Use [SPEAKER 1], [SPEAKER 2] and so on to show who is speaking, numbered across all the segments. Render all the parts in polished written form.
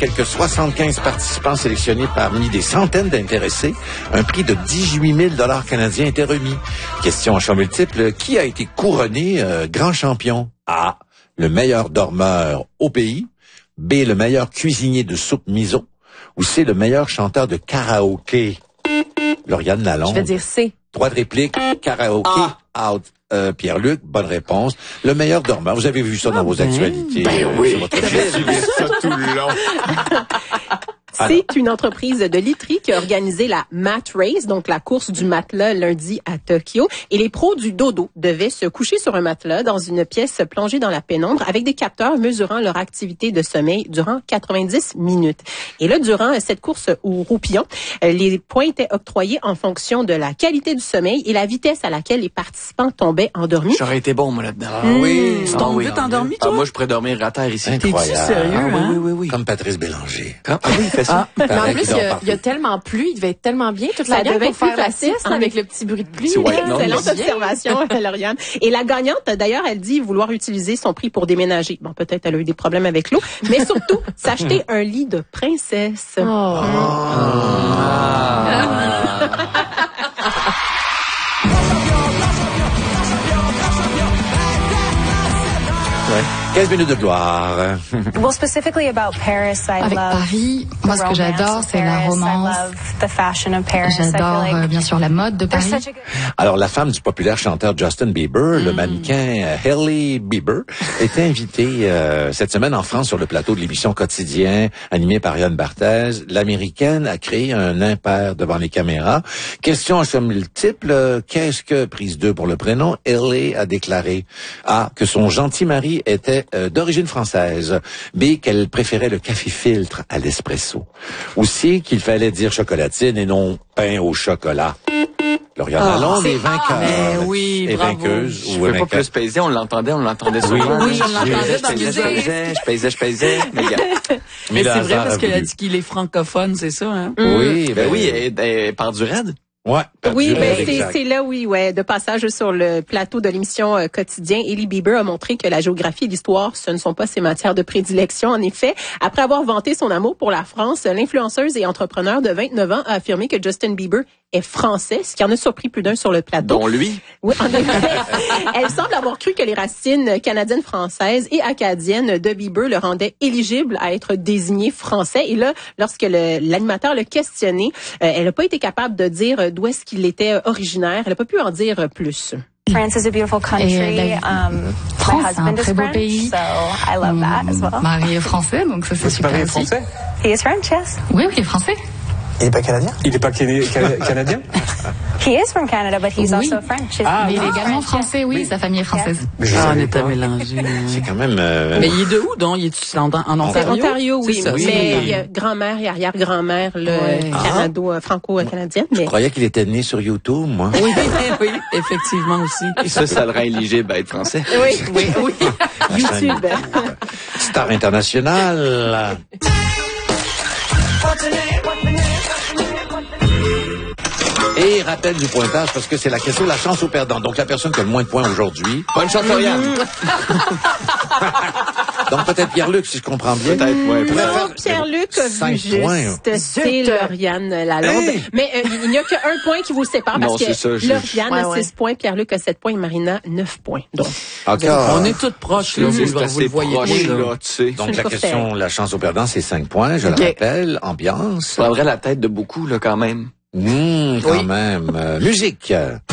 [SPEAKER 1] quelques 75 participants sélectionnés parmi des centaines d'intéressés, un prix de 18 000 $ canadiens était remis. Question à choix multiple, qui a été couronné grand champion? A, le meilleur dormeur au pays. B, le meilleur cuisinier de soupe miso. Ou C, le meilleur chanteur de karaoké? Lauriane Lalonde.
[SPEAKER 2] Je vais dire C.
[SPEAKER 1] Droit de réplique, karaoké, out. Pierre-Luc, bonne réponse. Le meilleur dormeur. Vous avez vu ça dans vos actualités.
[SPEAKER 3] Oui.
[SPEAKER 1] Sur votre fil.
[SPEAKER 3] J'ai vu ça tout le long.
[SPEAKER 2] C'est une entreprise de literie qui a organisé la Mat Race, donc la course du matelas lundi à Tokyo. Et les pros du dodo devaient se coucher sur un matelas dans une pièce plongée dans la pénombre avec des capteurs mesurant leur activité de sommeil durant 90 minutes. Et là, durant cette course au roupillon, les points étaient octroyés en fonction de la qualité du sommeil et la vitesse à laquelle les participants tombaient endormis.
[SPEAKER 3] J'aurais été bon, moi, là-dedans.
[SPEAKER 1] Oui.
[SPEAKER 4] Tu tombes vite endormi, toi?
[SPEAKER 3] Moi, je pourrais dormir à terre ici.
[SPEAKER 1] Incroyable.
[SPEAKER 4] T'es-tu sérieux, hein?
[SPEAKER 3] Oui.
[SPEAKER 1] Comme Patrice Bélanger.
[SPEAKER 3] Ah oui, il fait ça.
[SPEAKER 4] Mais en
[SPEAKER 1] Pareil
[SPEAKER 4] plus,
[SPEAKER 1] qu'il dort
[SPEAKER 4] il y
[SPEAKER 1] partout.
[SPEAKER 4] a tellement plu, il devait être tellement bien toute
[SPEAKER 2] Ça
[SPEAKER 4] la gang
[SPEAKER 2] devait
[SPEAKER 4] pour
[SPEAKER 2] être plus
[SPEAKER 4] faire la
[SPEAKER 2] facile,
[SPEAKER 4] sieste
[SPEAKER 2] hein.
[SPEAKER 4] avec le petit bruit de pluie.
[SPEAKER 3] Petit white noise.
[SPEAKER 2] Excellente
[SPEAKER 4] Bien.
[SPEAKER 2] observation, Lauriane. Et la gagnante, d'ailleurs, elle dit vouloir utiliser son prix pour déménager. Bon, peut-être elle a eu des problèmes avec l'eau, mais surtout, s'acheter un lit de princesse.
[SPEAKER 4] Oh.
[SPEAKER 1] Ouais. 15 minutes de gloire.
[SPEAKER 5] Well, specifically about Paris, I
[SPEAKER 6] Avec
[SPEAKER 5] love
[SPEAKER 6] Paris, moi ce que j'adore, c'est la romance.
[SPEAKER 5] I love the fashion of Paris.
[SPEAKER 6] J'adore bien sûr la mode de
[SPEAKER 5] there's
[SPEAKER 6] Paris.
[SPEAKER 5] such a good
[SPEAKER 1] Alors, la femme du populaire chanteur Justin Bieber, le mannequin Hailey Bieber, était invitée cette semaine en France sur le plateau de l'émission Quotidien, animée par Yann Barthès. L'Américaine a créé un impair devant les caméras. Question à choix multiple, qu'est-ce que, prise 2 pour le prénom, Hailey a déclaré? A, que son gentil mari était d'origine française. B, qu'elle préférait le café filtre à l'espresso. Ou C, qu'il fallait dire chocolatine et non pain au chocolat. Lauriane Lalonde est vainqueur.
[SPEAKER 4] mais oui,
[SPEAKER 1] et
[SPEAKER 4] bravo.
[SPEAKER 1] vainqueuse.
[SPEAKER 3] Je
[SPEAKER 1] ou
[SPEAKER 3] peux pas
[SPEAKER 1] vainqueur.
[SPEAKER 3] plus peser, on l'entendait souvent.
[SPEAKER 4] Oui, on l'entendait dans les
[SPEAKER 3] Je pesais. Mais gars.
[SPEAKER 4] Mais c'est
[SPEAKER 1] le
[SPEAKER 4] vrai
[SPEAKER 1] hasard
[SPEAKER 4] parce
[SPEAKER 1] a
[SPEAKER 4] qu'elle a
[SPEAKER 1] voulu.
[SPEAKER 4] dit qu'il est francophone, c'est ça, hein?
[SPEAKER 1] Oui,
[SPEAKER 3] Ben oui, elle part du raid.
[SPEAKER 1] Ouais.
[SPEAKER 2] Oui, ben
[SPEAKER 1] exact.
[SPEAKER 2] c'est là, oui, ouais, de passage sur le plateau de l'émission Quotidien, Hailey Bieber a montré que la géographie et l'histoire, ce ne sont pas ses matières de prédilection. En effet, après avoir vanté son amour pour la France, l'influenceuse et entrepreneur de 29 ans a affirmé que Justin Bieber est français, ce qui en a surpris plus d'un sur le plateau.
[SPEAKER 3] Dont lui.
[SPEAKER 2] Oui, en effet. Elle semble avoir cru que les racines canadiennes, françaises et acadiennes de Bieber le rendaient éligible à être désigné français. Et là, lorsque l'animateur l'a questionné, elle n'a pas été capable de dire d'où est-ce qu'il était originaire. Elle n'a pas pu en dire plus.
[SPEAKER 5] France is a beautiful country.
[SPEAKER 6] Et la
[SPEAKER 5] My
[SPEAKER 6] France, c'est un
[SPEAKER 5] husband is
[SPEAKER 6] très beau
[SPEAKER 5] French,
[SPEAKER 6] pays.
[SPEAKER 5] so I love that as well.
[SPEAKER 6] Mon mari est français, donc ça c'est super aussi.
[SPEAKER 5] He is French, yes.
[SPEAKER 6] Oui, il est français.
[SPEAKER 7] Il est pas canadien? Il est pas canadien?
[SPEAKER 5] He is from Canada, but he's
[SPEAKER 6] Oui.
[SPEAKER 5] also French.
[SPEAKER 6] Mais il est également français, oui, sa famille est française.
[SPEAKER 4] Ah, on est à mélanger.
[SPEAKER 1] C'est quand même...
[SPEAKER 4] Mais il est de où, donc? Il est en
[SPEAKER 2] C'est
[SPEAKER 4] Ontario?
[SPEAKER 2] Ontario, oui.
[SPEAKER 4] C'est ça.
[SPEAKER 2] Mais il y a grand-mère et arrière-grand-mère franco-canadienne.
[SPEAKER 1] Je
[SPEAKER 2] Mais
[SPEAKER 1] croyais qu'il était né sur YouTube, moi.
[SPEAKER 4] Oui, oui, effectivement aussi.
[SPEAKER 3] Et ça le rend éligible à être français.
[SPEAKER 2] oui. YouTube.
[SPEAKER 1] Star international. Et rappel du pointage, parce que c'est la question de la chance au perdant. Donc, la personne qui a le moins de points aujourd'hui.
[SPEAKER 3] Bonne chance, Lauriane.
[SPEAKER 1] Donc, peut-être Pierre-Luc, si je comprends bien.
[SPEAKER 3] Peut-être, ouais.
[SPEAKER 2] Non, Pierre-Luc a vu
[SPEAKER 1] 5 points.
[SPEAKER 2] juste. C'est Lauriane Lalonde.
[SPEAKER 1] Hey!
[SPEAKER 2] Mais il n'y a qu'un point qui vous sépare parce
[SPEAKER 3] Non, c'est ça,
[SPEAKER 2] que Lauriane a
[SPEAKER 4] Ouais.
[SPEAKER 2] 6 points, Pierre-Luc a 7 points et Marina 9 points. Donc,
[SPEAKER 1] Encore.
[SPEAKER 4] On est toutes proches, là.
[SPEAKER 3] C'est
[SPEAKER 4] Vous
[SPEAKER 3] assez
[SPEAKER 4] le voyez
[SPEAKER 3] proche,
[SPEAKER 4] pas, là.
[SPEAKER 3] là, tu sais.
[SPEAKER 1] Donc,
[SPEAKER 2] une
[SPEAKER 1] la
[SPEAKER 2] course
[SPEAKER 1] question, la chance au perdant, c'est 5 points. Je le rappelle. Ambiance.
[SPEAKER 3] Ça prendrait la tête de beaucoup, là, quand même.
[SPEAKER 1] Quand même. Musique.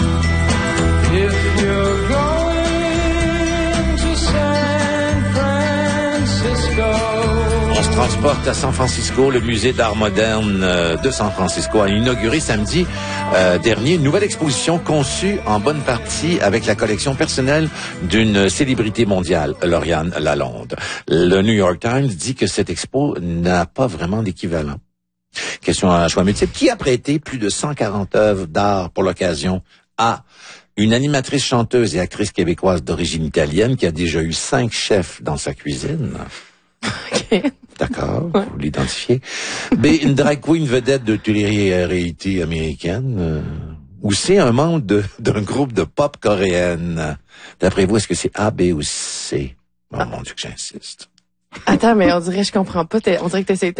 [SPEAKER 1] On se transporte à San Francisco. Le musée d'art moderne de San Francisco a inauguré samedi dernier une nouvelle exposition conçue en bonne partie avec la collection personnelle d'une célébrité mondiale, Lauriane Lalonde. Le New York Times dit que cette expo n'a pas vraiment d'équivalent. Question à choix multiple. Qui a prêté plus de 140 œuvres d'art pour l'occasion? A. Une animatrice, chanteuse et actrice québécoise d'origine italienne qui a déjà eu 5 chefs dans sa cuisine. D'accord, vous l'identifiez. B. Une drag queen vedette de télé-réalité américaine. Ou C. Un membre d'un groupe de pop coréenne. D'après vous, est-ce que c'est A, B ou C? Oh mon Dieu que j'insiste.
[SPEAKER 4] Attends, mais on dirait, je comprends pas. On dirait que t'essayes